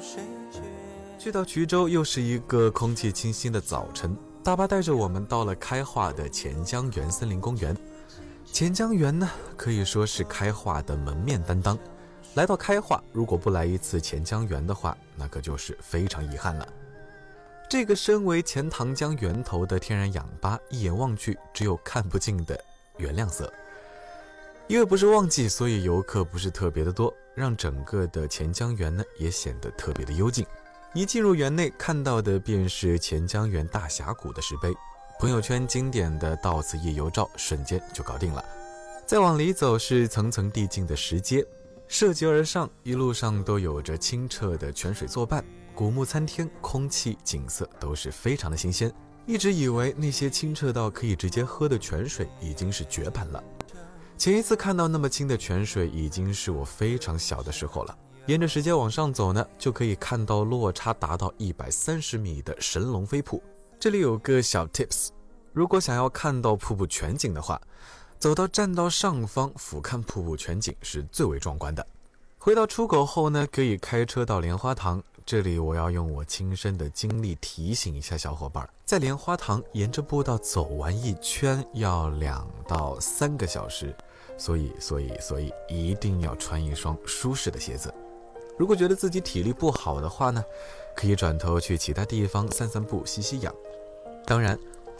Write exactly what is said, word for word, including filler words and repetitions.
去到衢州又是一个空气清新的早晨，大巴带着我们到了开化的钱江源森林公园。钱江源呢，可以说是开化的门面担当。来到开化，如果不来一次钱江源的话，那可就是非常遗憾了。这个身为钱塘江源头的天然氧吧，一眼望去只有看不尽的原亮色。因为不是旺季，所以游客不是特别的多，让整个的钱江源呢也显得特别的幽静。一进入园内，看到的便是钱江源大峡谷的石碑，朋友圈经典的到此一游照瞬间就搞定了。再往里走是层层递进的石阶，涉级而上，一路上都有着清澈的泉水作伴，古木参天，空气景色都是非常的新鲜。一直以为那些清澈到可以直接喝的泉水已经是绝版了。前一次看到那么清的泉水已经是我非常小的时候了。沿着石阶往上走呢，就可以看到落差达到一百三十米的神龙飞瀑。这里有个小 tips， 如果想要看到瀑布全景的话，走到栈道上方俯瞰瀑布全景是最为壮观的。回到出口后呢，可以开车到莲花塘。这里我要用我亲身的经历提醒一下小伙伴，在莲花塘沿着步道走完一圈要两到三个小时，所以所以所以一定要穿一双舒适的鞋子。如果觉得自己体力不好的话呢，可以转头去其他地方散散步、吸吸氧。当然，